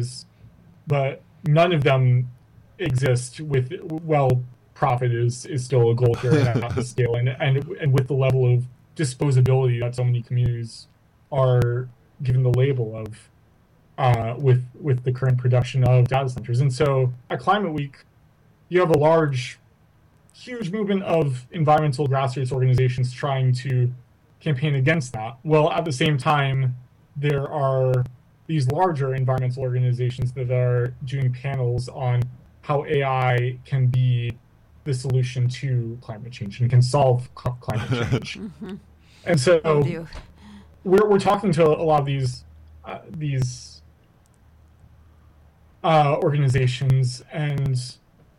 centers, but none of them exist with, well, profit is still a goal here at the scale, and with the level of disposability that so many communities are given the label of with the current production of data centers. And so at Climate Week, you have a huge movement of environmental grassroots organizations trying to campaign against that. Well, at the same time, there are these larger environmental organizations that are doing panels on how AI can be the solution to climate change and can solve climate change. And so we're talking to a lot of these organizations, and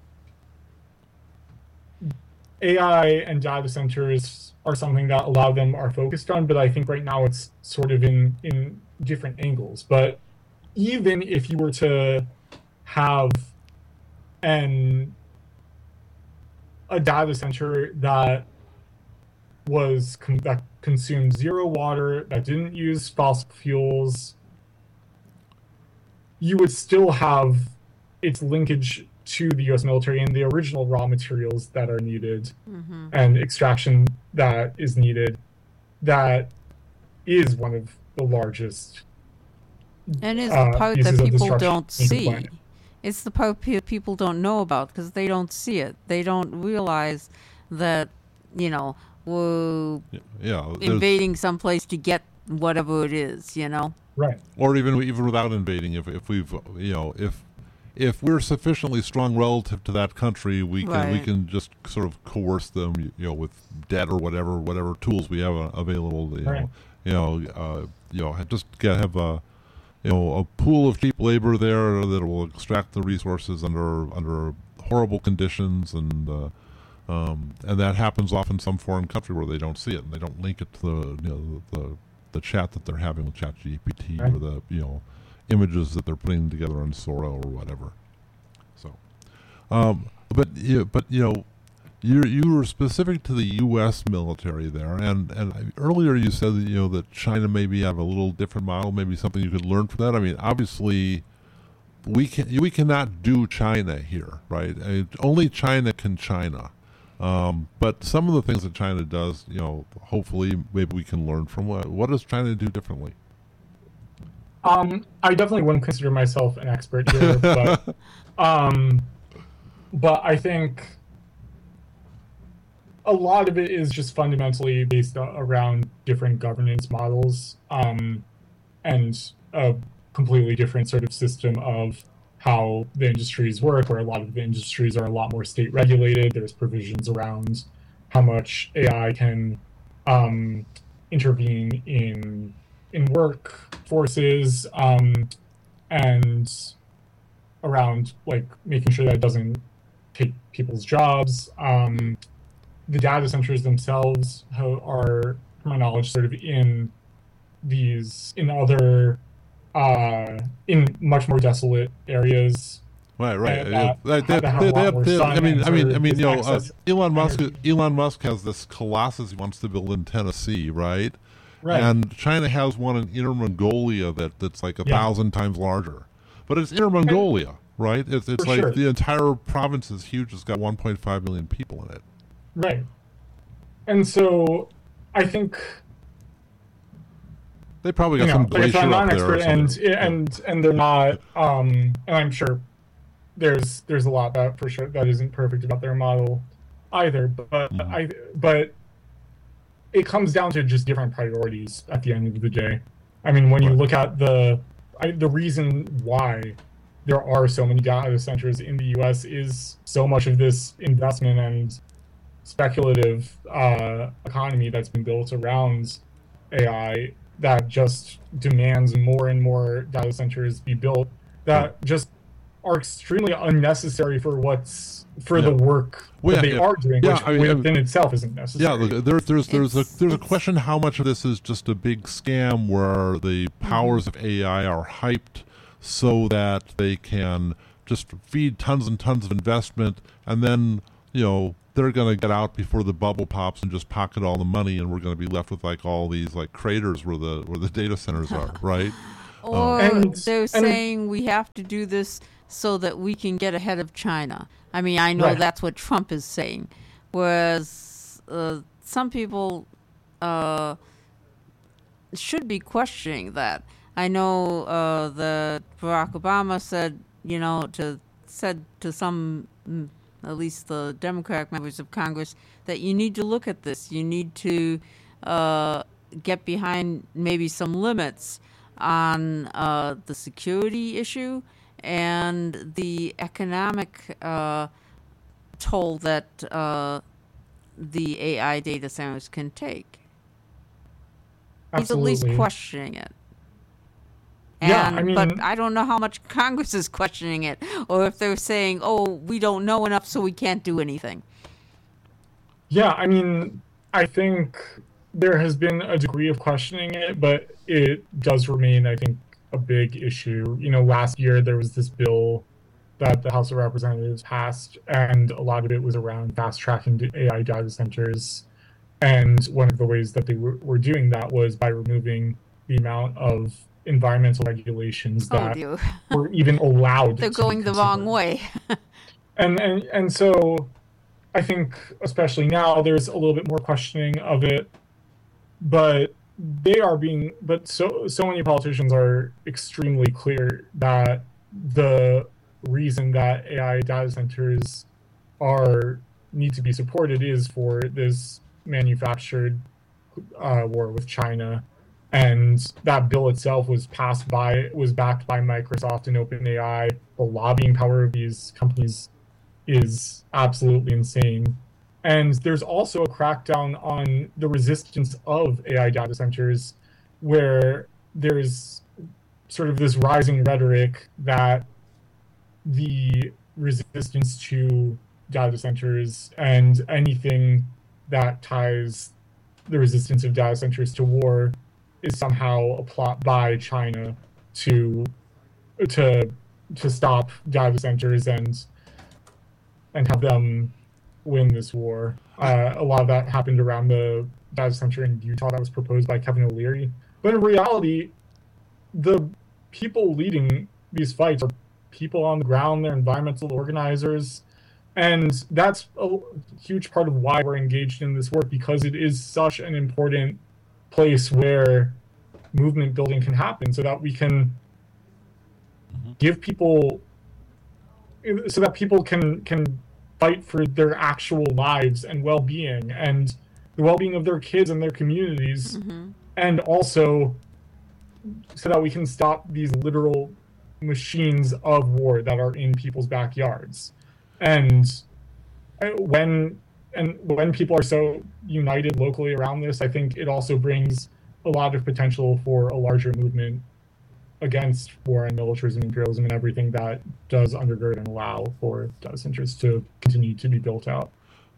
AI and data centers are something that a lot of them are focused on, but I think right now it's sort of in different angles. But even if you were to have a data center that that consumed zero water, that didn't use fossil fuels, you would still have its linkage to the U.S. military and the original raw materials that are needed and extraction that is needed. That is one of the largest and is the part that people don't see. It's the part people don't know about because they don't see it. They don't realize that, we're invading someplace to get whatever it is, Right. Or even without invading, if we're sufficiently strong relative to that country, we can just sort of coerce them, with debt or whatever tools we have available. Just have a pool of cheap labor there that will extract the resources under horrible conditions, and that happens often in some foreign country where they don't see it and they don't link it to the chat that they're having with ChatGPT or the images that they're putting together on Sora or whatever. So, you were specific to the U.S. military there, and earlier you said that, that China maybe have a little different model, maybe something you could learn from that. I mean, obviously, we cannot do China here, right? Only China can China. But some of the things that China does, hopefully maybe we can learn from. What does China do differently? I definitely wouldn't consider myself an expert here, but I think a lot of it is just fundamentally based around different governance models, and a completely different sort of system of how the industries work, where a lot of the industries are a lot more state regulated. There's provisions around how much AI can intervene in workforces, and around making sure that it doesn't take people's jobs. The data centers themselves are, to my knowledge, sort of in much more desolate areas. Right. Elon Musk has this Colossus he wants to build in Tennessee, right? Right. And China has one in Inner Mongolia that's like 1,000 times larger, but it's Inner Mongolia, right? It's like sure. The entire province is huge. It's got 1.5 million people in it. Right. And so I think they probably got some glacier I'm not up an there expert, and they're not, and I'm sure there's a lot that for sure that isn't perfect about their model either, but but it comes down to just different priorities at the end of the day. I mean, when you look at the reason why there are so many data centers in the U.S. is so much of this investment and speculative economy that's been built around AI that just demands more and more data centers be built that just are extremely unnecessary for the work that they are doing, which within itself isn't necessary. Yeah, there's a question how much of this is just a big scam where the powers of AI are hyped so that they can just feed tons and tons of investment, and then they're going to get out before the bubble pops and just pocket all the money, and we're going to be left with all these craters where the data centers are, right? Or they're saying we have to do this so that we can get ahead of China. I mean, I know that's what Trump is saying. Whereas some people should be questioning that. I know that Barack Obama said, said to some, at least the Democratic members of Congress, that you need to look at this. You need to get behind maybe some limits on the security issue and the economic toll that the AI data centers can take. Absolutely. He's at least questioning it. But I don't know how much Congress is questioning it, or if they're saying, "Oh, we don't know enough, so we can't do anything." Yeah, I mean, I think there has been a degree of questioning it, but it does remain, I think, a big issue. Last year there was this bill that the House of Representatives passed, and a lot of it was around fast-tracking AI data centers. And one of the ways that they were doing that was by removing the amount of environmental regulations that were even allowed. They're going the wrong way. and so I think especially now there's a little bit more questioning of it, but so many politicians are extremely clear that the reason that AI data centers need to be supported is for this manufactured war with China. And that bill itself was backed by Microsoft and OpenAI. The lobbying power of these companies is absolutely insane. And there's also a crackdown on the resistance of AI data centers, where there's sort of this rising rhetoric that the resistance to data centers and anything that ties the resistance of data centers to war is somehow a plot by China to stop data centers and have them win this war. A lot of that happened around the data center in Utah that was proposed by Kevin O'Leary. But in reality, the people leading these fights are people on the ground, they're environmental organizers. And that's a huge part of why we're engaged in this work, because it is such an important place where movement building can happen, so that we can give people, so that people can fight for their actual lives and well-being and the well-being of their kids and their communities, and also so that we can stop these literal machines of war that are in people's backyards. And when people are so united locally around this, I think it also brings a lot of potential for a larger movement against war and militarism, imperialism, and everything that does undergird and allow for data centers to continue to be built out.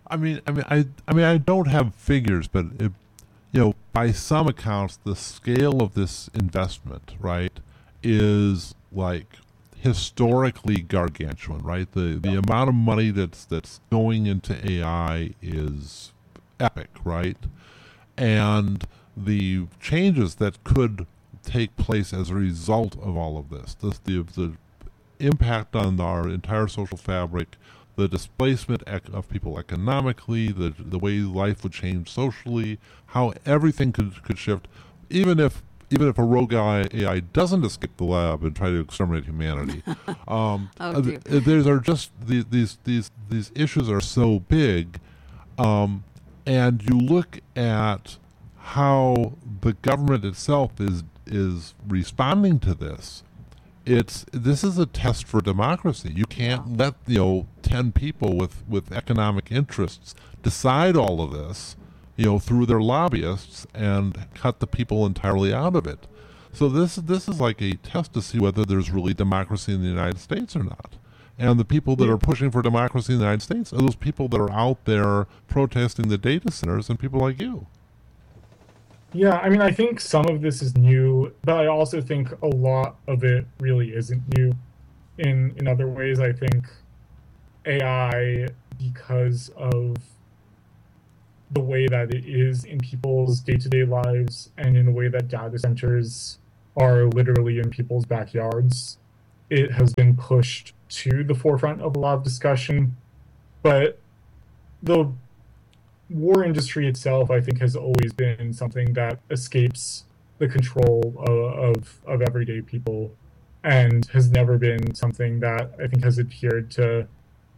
I don't have figures, but by some accounts, the scale of this investment, right, is like historically gargantuan, right? The amount of money that's going into AI is epic, right? And the changes that could take place as a result of all of this, the impact on our entire social fabric, the displacement of people economically, the way life would change socially, how everything could shift, even if a rogue AI doesn't escape the lab and try to exterminate humanity. There are just these issues are so big, and you look at how the government itself is responding to this. This is a test for democracy. You can't let 10 people with economic interests decide all of this, through their lobbyists, and cut the people entirely out of it. So this is like a test to see whether there's really democracy in the United States or not. And the people that are pushing for democracy in the United States are those people that are out there protesting the data centers, and people like you. Yeah, I think some of this is new, but I also think a lot of it really isn't new. In other ways, I think AI, because of the way that it is in people's day-to-day lives and in the way that data centers are literally in people's backyards. It has been pushed to the forefront of a lot of discussion, but the war industry itself, I think, has always been something that escapes the control of everyday people, and has never been something that I think has adhered to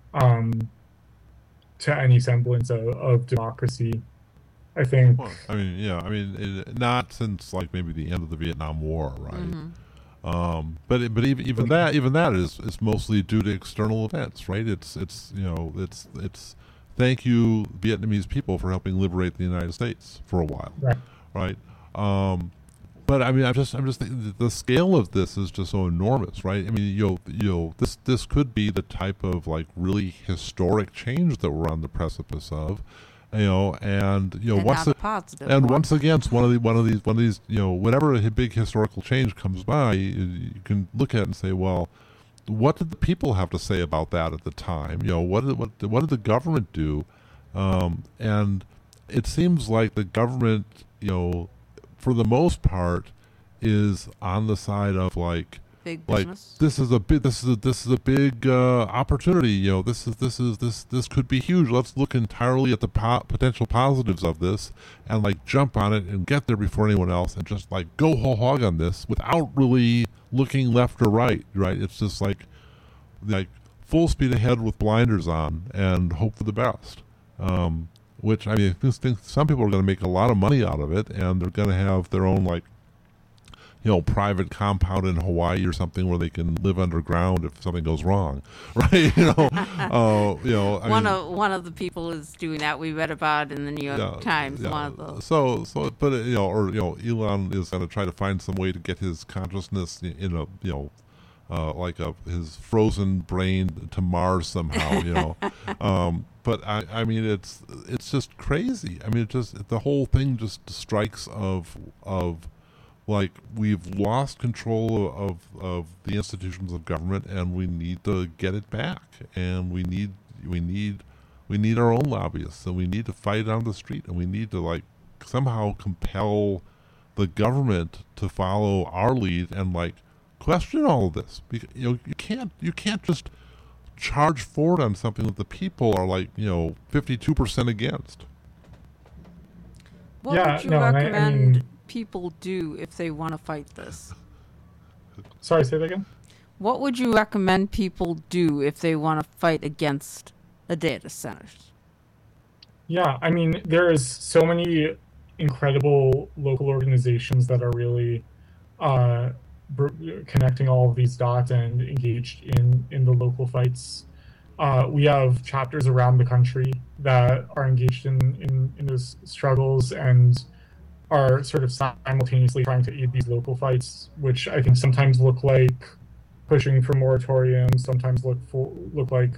any semblance of democracy. I think. Well, I mean, not since like maybe the end of the Vietnam War, right? Mm-hmm. But even that is mostly due to external events, right? It's thank you Vietnamese people for helping liberate the United States for a while, right? But I mean, I'm just thinking the scale of this is just so enormous, right? I mean, this could be the type of like really historic change that we're on the precipice of, and once again, it's one of these, whenever a big historical change comes by, you can look at it and say, well, what did the people have to say about that at the time? What did the government do? And it seems like the government, for the most part, is on the side of like big business. This is a big opportunity. This could be huge. Let's look entirely at the potential positives of this and like jump on it and get there before anyone else and just like go whole hog on this without really looking left or right. Right? It's just like full speed ahead with blinders on and hope for the best. Which, I mean, I think some people are going to make a lot of money out of it, and they're going to have their own, like, private compound in Hawaii or something where they can live underground if something goes wrong, right? One of the people is doing that. We read about in the New York Times. Yeah. One of those. But Elon is going to try to find some way to get his consciousness in a his frozen brain to Mars somehow, But I mean, it's just crazy. I mean, the whole thing just strikes of like we've lost control of the institutions of government, and we need to get it back. And we need our own lobbyists, and we need to fight on the street, and we need to like somehow compel the government to follow our lead and like question all of this. You can't just charge forward on something that the people are like 52% against. What would you recommend people do if they want to fight this? Sorry, say that again. What would you recommend people do if they want to fight against the data centers? Yeah, I mean, there is so many incredible local organizations that are really connecting all of these dots and engaged in the local fights. We have chapters around the country that are engaged in those struggles and are sort of simultaneously trying to aid these local fights, which I think sometimes look like pushing for moratoriums, sometimes look like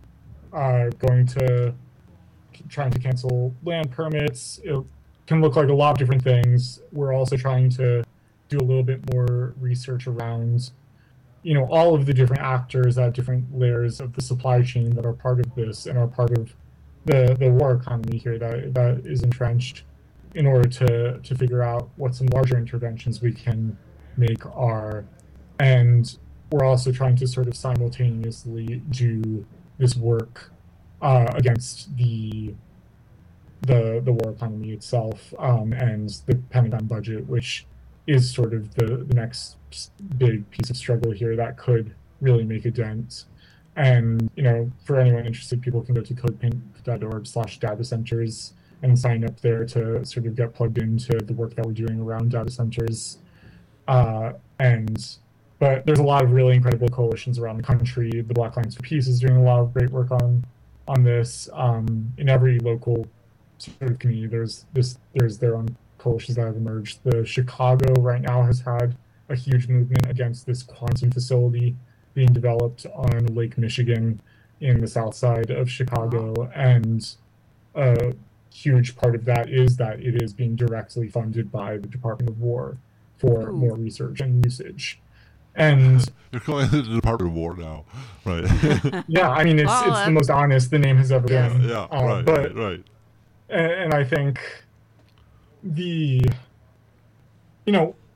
trying to cancel land permits. It can look like a lot of different things. We're also trying to do a little bit more research around, all of the different actors at different layers of the supply chain that are part of this and are part of the war economy here that is entrenched, in order to figure out what some larger interventions we can make are. And we're also trying to sort of simultaneously do this work against the war economy itself, and the Pentagon budget, which is sort of the next big piece of struggle here that could really make a dent. And, for anyone interested, people can go to codepink.org/data centers and sign up there to sort of get plugged into the work that we're doing around data centers. But there's a lot of really incredible coalitions around the country. The Black Lions for Peace is doing a lot of great work on this. In every local sort of community, there's their own coalitions that have emerged. The Chicago right now has had a huge movement against this quantum facility being developed on Lake Michigan in the south side of Chicago, and a huge part of that is that it is being directly funded by the Department of War for more research and usage. And you're calling it the Department of War now, right? Yeah, I mean, it's the most honest the name has ever been. Yeah, right. And I think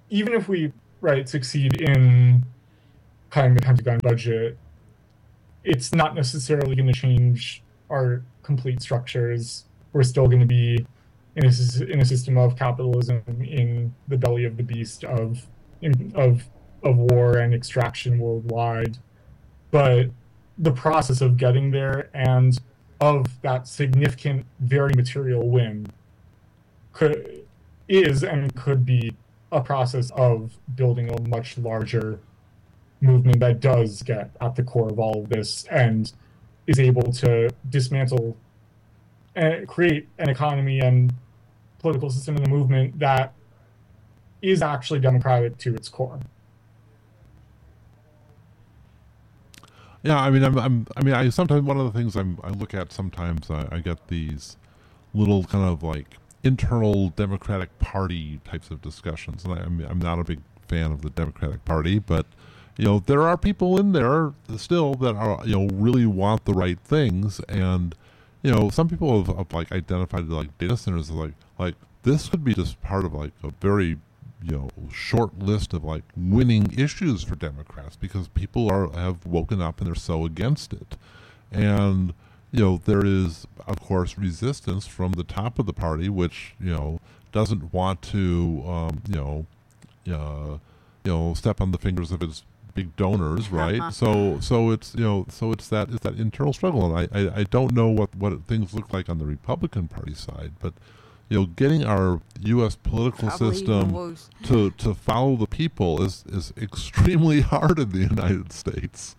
even if we succeed in cutting the Pentagon budget, it's not necessarily going to change our complete structures. We're still going to be in a system of capitalism, in the belly of the beast of war and extraction worldwide. But the process of getting there and of that significant, very material win is and could be a process of building a much larger movement that does get at the core of all of this and is able to dismantle and create an economy and political system in the movement that is actually democratic to its core. Yeah, I mean, I sometimes, one of the things I look at sometimes, I get these little kind of like internal Democratic Party types of discussions, and I'm not a big fan of the Democratic Party, but there are people in there still that are really want the right things, and some people have like identified like data centers as like this could be just part of like a very short list of like winning issues for Democrats, because people have woken up and they're so against it. And there is of course resistance from the top of the party, which doesn't want to step on the fingers of its big donors, right? so it's it's that internal struggle, and I don't know what things look like on the Republican Party side, but getting our U.S. political system to follow the people is extremely hard in the United States.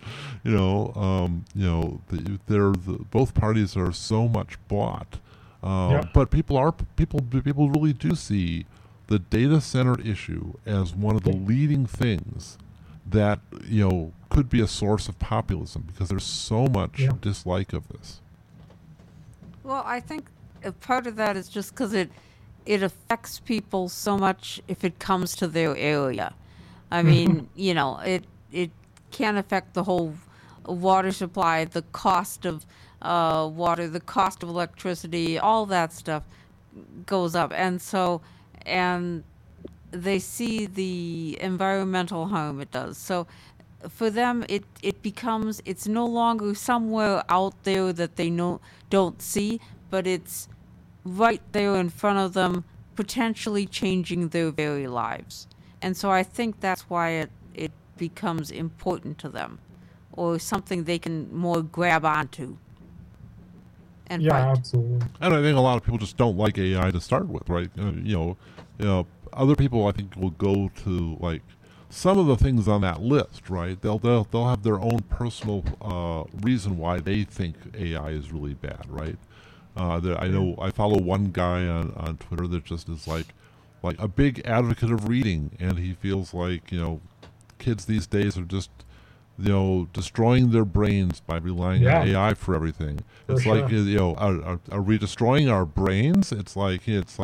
Both parties are so much bought, but people really do see the data center issue as one of the leading things that could be a source of populism, because there's so much dislike of this. Well, I think part of that is just because it affects people so much if it comes to their area. I mean, it can affect the whole water supply, the cost of water, the cost of electricity, all that stuff goes up. And they see the environmental harm it does. So for them, it becomes, it's no longer somewhere out there that they don't see, but it's right there in front of them, potentially changing their very lives. And so I think that's why it becomes important to them, or something they can more grab onto and fight. Absolutely. And I think a lot of people just don't like AI to start with, right? Other people I think will go to like some of the things on that list, right? They'll have their own personal reason why they think AI is really bad, right? I know I follow one guy on Twitter that just is like a big advocate of reading, and he feels like kids these days are just destroying their brains by relying on AI for everything. It's like are we destroying our brains? It's like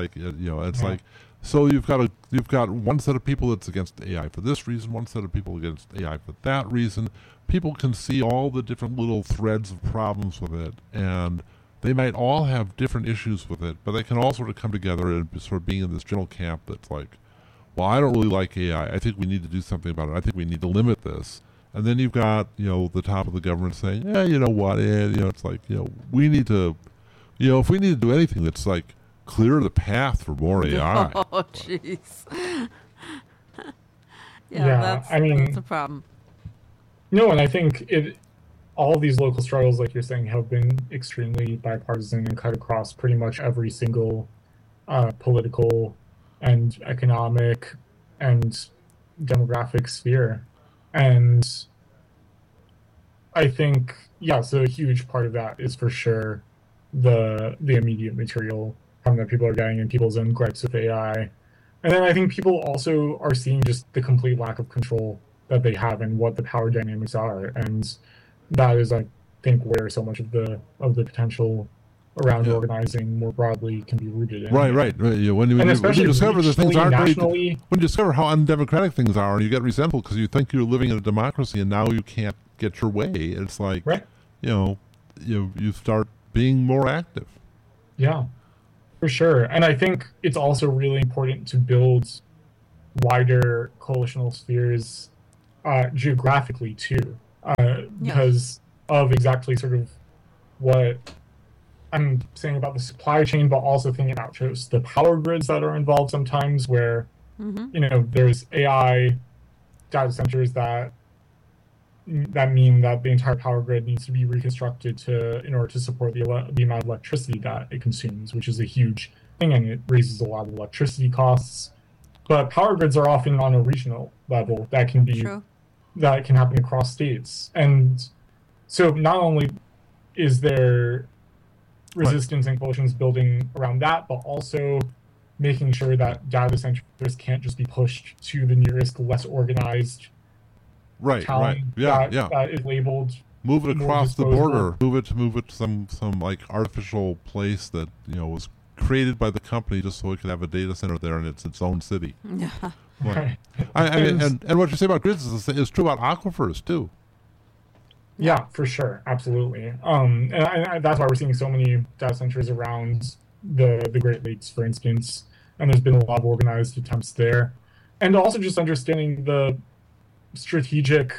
so you've got one set of people that's against AI for this reason, one set of people against AI for that reason. People can see all the different little threads of problems with it, and they might all have different issues with it, but they can all sort of come together and sort of being in this general camp that's like, well, I don't really like AI. I think we need to do something about it. I think we need to limit this. And then you've got, the top of the government saying, yeah, you know what, it's like, we need to, if we need to do anything, it's like clear the path for more AI. Oh, jeez. That's a problem. No, and I think all of these local struggles, like you're saying, have been extremely bipartisan and cut across pretty much every single political and economic and demographic sphere. And I think, so a huge part of that is for sure the immediate material that people are getting and people's own gripes with AI. And then I think people also are seeing just the complete lack of control that they have and what the power dynamics are. And that is, I think, where so much of the potential around organizing more broadly can be rooted in. Right. When you discover that things aren't great, when you discover how undemocratic things are, and you get resentful because you think you're living in a democracy and now you can't get your way, it's like, you start being more active. Yeah, for sure. And I think it's also really important to build wider coalitional spheres geographically too, because of exactly sort of what I'm saying about the supply chain, but also thinking about just the power grids that are involved sometimes, where there's AI data centers that mean that the entire power grid needs to be reconstructed in order to support the amount of electricity that it consumes, which is a huge thing, and it raises a lot of electricity costs. But power grids are often on a regional level that can happen across states, and so not only is there resistance and coalitions building around that, but also making sure that data centers can't just be pushed to the nearest less organized town that is labeled. Move it across the border. Move it to some like artificial place that was created by the company just so it could have a data center there and it's its own city. Yeah. Right. And what you say about grids is true about aquifers too. Yeah, for sure, absolutely. And that's why we're seeing so many data centers around the Great Lakes, for instance. And there's been a lot of organized attempts there, and also just understanding the strategic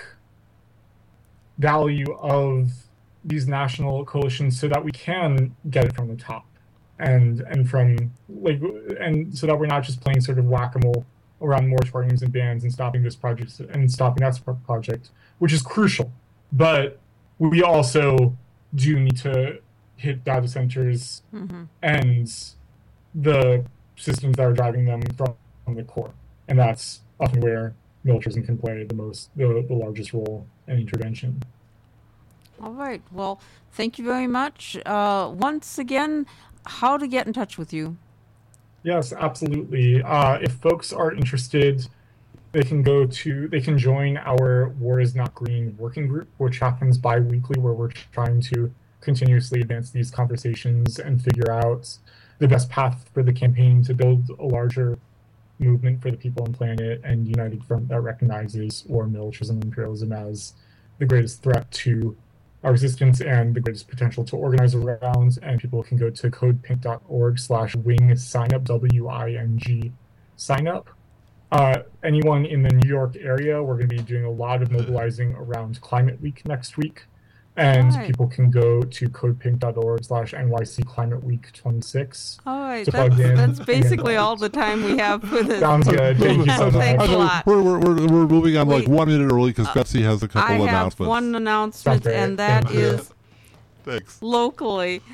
value of these national coalitions so that we can get it from the top, and so that we're not just playing sort of whack-a-mole around moratoriums and bans and stopping this project and stopping that project, which is crucial. But we also do need to hit data centers and the systems that are driving them from the core, and that's often where militarism can play the largest role in intervention. All right. Well, thank you very much. Once again, how to get in touch with you? Yes, absolutely. If folks are interested, they can join our War is Not Green working group, which happens bi-weekly, where we're trying to continuously advance these conversations and figure out the best path for the campaign to build a larger movement for the people on planet and united front that recognizes war, militarism, and imperialism as the greatest threat to our resistance and the greatest potential to organize around. And people can go to codepink.org/wing sign up, WING sign up. Anyone in the New York area, we're going to be doing a lot of mobilizing around Climate Week next week. And people can go to codepink.org/NYC Climate Week 26. All right, that's basically all the time we have for this. Sounds good. Thank you so much. Thanks a lot. We're moving on like 1 minute early because Betsy has a couple announcements. I have one announcement, and that is Thanks. Locally.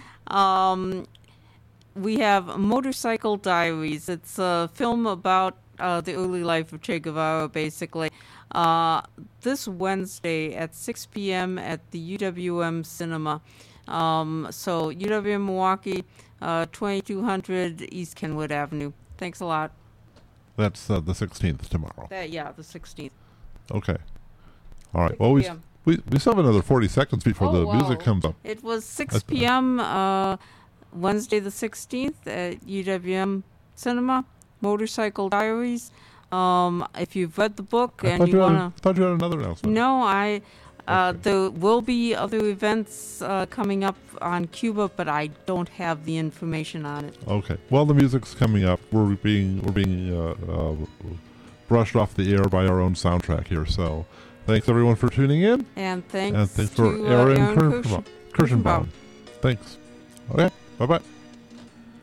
We have Motorcycle Diaries. It's a film about the early life of Che Guevara, basically. This Wednesday at 6 p.m. at the UWM Cinema. So UWM Milwaukee, 2200 East Kenwood Avenue. Thanks a lot. That's the 16th tomorrow. The 16th. Okay. All right. Well, we still have another 40 seconds before the music comes up. It was 6 p.m. Wednesday the 16th at UWM Cinema. Motorcycle Diaries. If you've read the book and you want to... I thought you had another announcement. No, there will be other events coming up on Cuba, but I don't have the information on it. Okay. Well, the music's coming up. We're being brushed off the air by our own soundtrack here. So, thanks everyone for tuning in. And thanks for Aaron Kirschenbaum. Thanks. Okay. Bye-bye.